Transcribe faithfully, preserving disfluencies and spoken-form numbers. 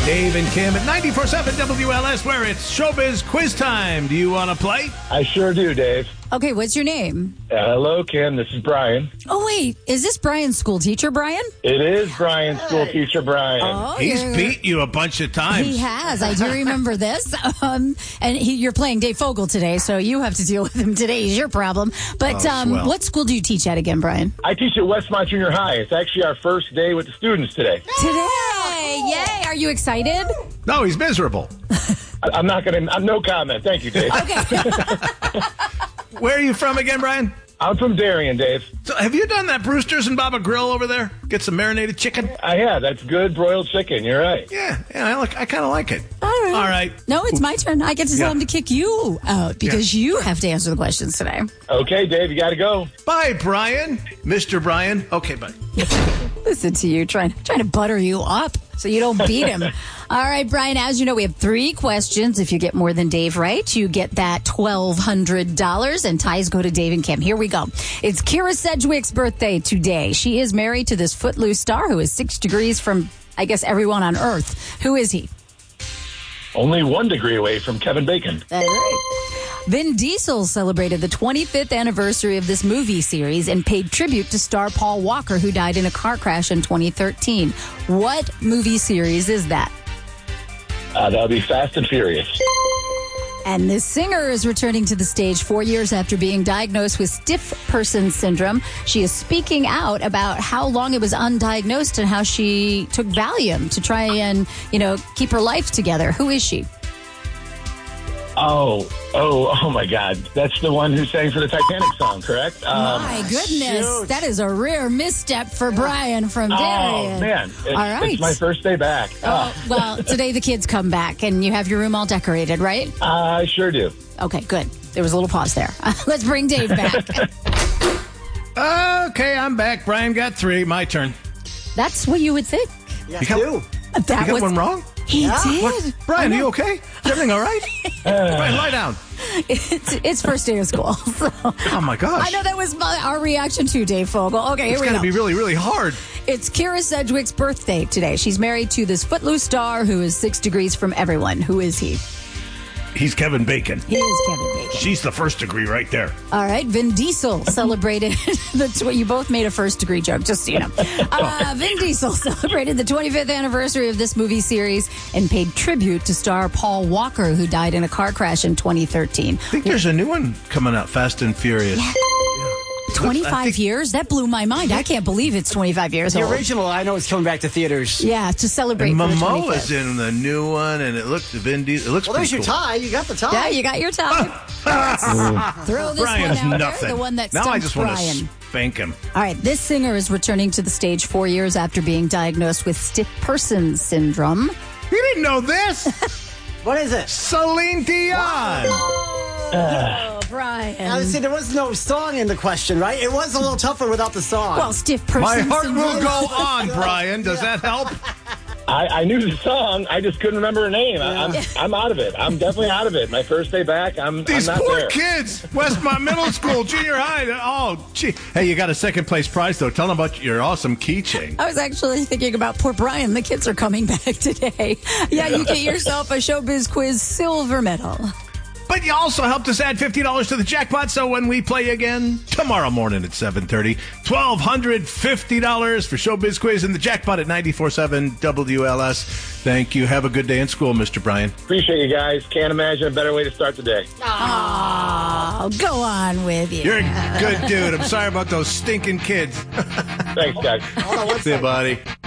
Dave and Kim at ninety-four seven W L S, where it's Showbiz Quiz Time. Do you want to play? I sure do, Dave. Okay, what's your name? Uh, hello, Kim. This is Brian. Oh, wait. Is this Brian's school teacher, Brian? It is Brian's school teacher, Brian. Oh, He's you're- beat you a bunch of times. He has. I do remember this. Um, and he, you're playing Dave Fogel today, so you have to deal with him today. Is your problem. But Oh, um, swell. what school do you teach at again, Brian? I teach at Westmont Junior High. It's actually our first day with the students today. Today. Yay. Are you excited? No, he's miserable. I, I'm not going to, I'm no comment. Thank you, Dave. Okay. Where are you from again, Brian? I'm from Darien, Dave. So have you done that Brewster's and Baba Grill over there? Get some marinated chicken? I have. That's good broiled chicken. You're right. Yeah, yeah, I, like, I kind of like it. All right. All right. No, it's my turn. I get to tell Yeah. him to kick you out because you have to answer the questions today. Okay, Dave, you got to go. Bye, Brian. Mister Brian. Okay, bye. Listen to you trying trying to butter you up so you don't beat him. All right, Brian, as you know, we have three questions. If you get more than Dave right, you get that twelve hundred dollars, and ties go to Dave and Kim. Here we go. It's Kira Sedgwick's birthday today. She is married to this Footloose star who is six degrees from, I guess, everyone on Earth. Who is he? Only one degree away from Kevin Bacon. That's right. Vin Diesel celebrated the twenty-fifth anniversary of this movie series and paid tribute to star Paul Walker, who died in a car crash in twenty thirteen. What movie series is that? Uh, that'll be Fast and Furious. And this singer is returning to the stage four years after being diagnosed with stiff person syndrome. She is speaking out about how long it was undiagnosed and how she took Valium to try and, you know, keep her life together. Who is she? Oh, oh, oh my God. That's the one who sang for the Titanic song, correct? Um, My goodness, shoot. that is a rare misstep for Brian from Oh, Darien. man. It's, All right. it's my first day back. Oh, well, today the kids come back and you have your room all decorated, right? I sure do. Okay, good. There was a little pause there. Let's bring Dave back. Okay, I'm back. Brian got three. My turn. That's what you would think. You got, That you got was one wrong? He did. What? Brian, are you okay? Is everything all right? Brian, lie down. It's, it's first day of school. So. Oh, my gosh. I know that was my, our reaction to Dave Fogel. Okay, here It's we got go. to be really, really hard. It's Kira Sedgwick's birthday today. She's married to this Footloose star who is six degrees from everyone. Who is he? He's Kevin Bacon. He is Kevin Bacon. She's the first degree right there. All right, Vin Diesel celebrated the tw- you both made a first degree joke, just so you know. Uh, Vin Diesel celebrated the twenty-fifth anniversary of this movie series and paid tribute to star Paul Walker, who died in a car crash in twenty thirteen. I think there's a new one coming out, Fast and Furious. twenty-five I think- years? That blew my mind. I can't believe it's twenty-five years The old. original, I know, is coming back to theaters. Yeah, to celebrate. And for the Momoa's twenty-fifth. in the new one, and it looks Vin Diesel. It looks Well, there's pretty your cool. tie. You got the tie. Yeah, you got your time. Let's throw this Brian's one out nothing. there. The one that now I stumps just want to Brian. spank him. All right, this singer is returning to the stage four years after being diagnosed with stiff person syndrome. You didn't know this? What is it? Celine Dion. Oh, Brian. Now, see, there was no song in the question, right? It was a little tougher without the song. Well, stiff person My heart syndrome. will go on, Brian. Does that help? I, I knew the song. I just couldn't remember her name. I, I'm, I'm out of it. I'm definitely out of it. My first day back, I'm, These I'm not poor there. kids, Westmont Middle School, junior high. Oh, gee. Hey, you got a second place prize, though. Tell them about your awesome keychain. I was actually thinking about poor Brian. The kids are coming back today. Yeah, you get yourself a Showbiz Quiz silver medal. But you also helped us add fifty dollars to the jackpot, so when we play again tomorrow morning at seven thirty, one thousand two hundred fifty dollars for Showbiz Quiz and the jackpot at ninety-four point seven W L S. Thank you. Have a good day in school, Mister Brian. Appreciate you guys. Can't imagine a better way to start the day. Oh, go on with you. You're a good dude. I'm sorry about those stinking kids. Thanks, guys. Hold on one See you, second. buddy.